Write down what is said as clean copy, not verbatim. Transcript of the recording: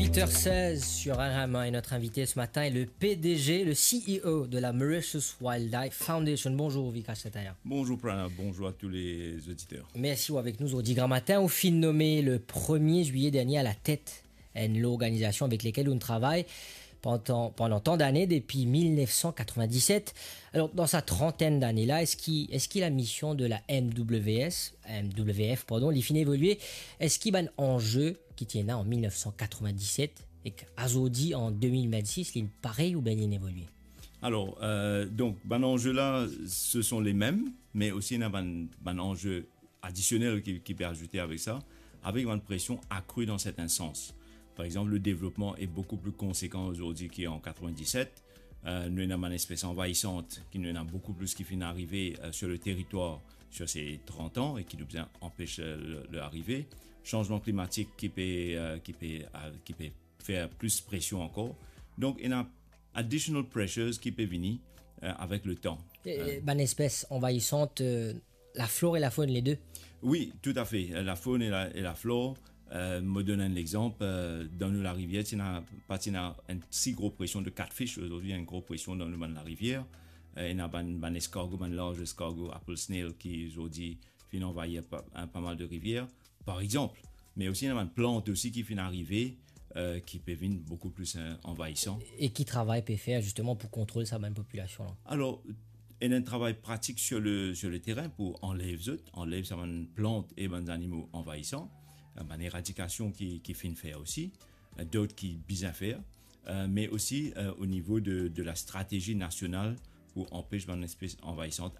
8h16 sur RMA et notre invité ce matin est le PDG, le CEO de la Mauritius Wildlife Foundation. Bonjour Vikash Setaya. Bonjour Pranav, bonjour à tous les auditeurs. Merci d'être avec nous aujourd'hui grand matin. Au fin nommé le 1er juillet dernier à la tête de l'organisation avec laquelle on travaille pendant tant d'années, depuis 1997. Alors, dans sa trentaine d'années-là, est-ce qu'il a la mission de la MWF, les fin évoluer, est-ce qu'il y a un enjeu qui tient là en 1997 et qu'aujourd'hui, en 2026, il est pareil ou bien il évolue? Alors, donc, ben enjeux là, ce sont les mêmes, mais aussi il y a un enjeu additionnel qui peut ajouter avec ça, avec une pression accrue dans certains sens. Par exemple, le développement est beaucoup plus conséquent aujourd'hui qu'en 97. Nous avons une espèce envahissante qui nous a beaucoup plus qui finit d'arriver sur le territoire sur ces 30 ans et qui nous empêche l'arrivée. Changement climatique qui peut faire plus pression encore. Donc, il y a additional pressures qui peuvent venir avec le temps. Une espèce envahissante, la flore et la faune, les deux? Oui, tout à fait. La faune et la flore. Me donne un exemple, dans la rivière, il y a une si grosse pression de catfish aujourd'hui, il y a une grosse pression dans la rivière. Il y a un escargot, un large escargot, apple snail, qui aujourd'hui finit envahir pas mal de rivières, par exemple. Mais aussi, il y a une plante aussi qui finit d'arriver, qui peut venir beaucoup plus envahissant. Et qui travaille peut faire justement pour contrôler sa même population là? Alors, il y a un travail pratique sur le terrain pour enlever ça plante et des animaux envahissants. Une éradication qui finit faire aussi, d'autres qui bien faire, mais aussi au niveau de la stratégie nationale pour empêcher une espèce envahissante